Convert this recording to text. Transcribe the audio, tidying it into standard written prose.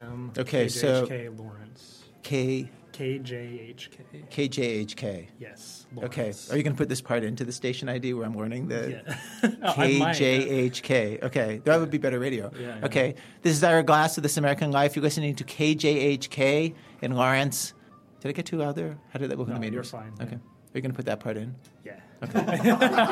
Okay, so KJHK Lawrence. KJHK. KJHK. Yes. Lawrence. Okay. Are you going to put this part into the station ID where I'm learning the I might, KJHK? Okay. That would be better radio. Yeah. Okay. This is Ira Glass of This American Life. You're listening to KJHK in Lawrence. Did I get too loud there? How did that work on the meters? You're fine. Okay. Yeah. Are you going to put that part in? Yeah. Okay.